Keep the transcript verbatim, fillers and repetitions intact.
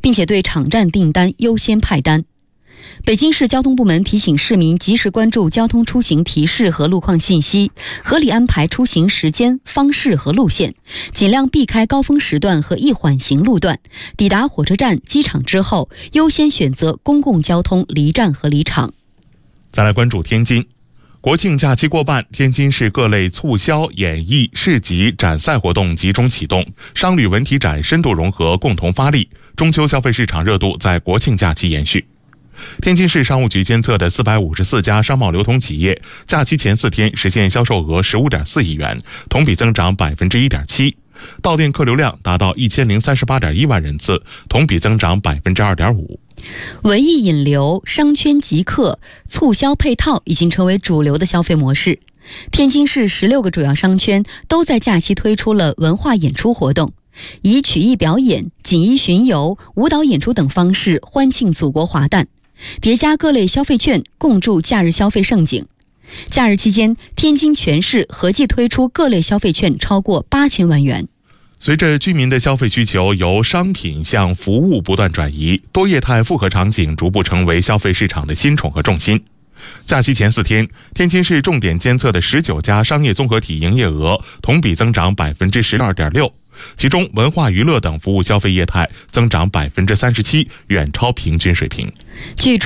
并且对场站订单优先派单。北京市交通部门提醒市民及时关注交通出行提示和路况信息，合理安排出行时间、方式和路线，尽量避开高峰时段和易缓行路段。抵达火车站、机场之后，优先选择公共交通离站和离场。 再来关注天津。国庆假期过半，天津市各类促销、演艺、市集、展赛活动集中启动，商旅文体展深度融合，共同发力。中秋消费市场热度在国庆假期延续。天津市商务局监测的四百五十四家商贸流通企业，假期前四天实现销售额十五点四亿元，同比增长百分之一点七。到店客流量达到一千零三十八点一万人次，同比增长百分之二点五。 文艺引流、商圈集客、促销配套已经成为主流的消费模式。天津市十六个主要商圈都在假期推出了文化演出活动，以曲艺表演、锦衣巡游、舞蹈演出等方式欢庆祖国华诞，叠加各类消费券，共筑假日消费盛景。假日期间，天津全市合计推出各类消费券超过八千万元。 随着居民的消费需求由商品向服务不断转移，多业态复合场景逐步成为消费市场的新宠和重心。假期前四天，天津市重点监测的十九家商业综合体营业额同比增长百分之十二点六，其中文化娱乐等服务消费业态增长百分之三十七，远超平均水平。 据